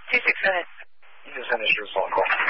26 minutes. You just finished your phone call.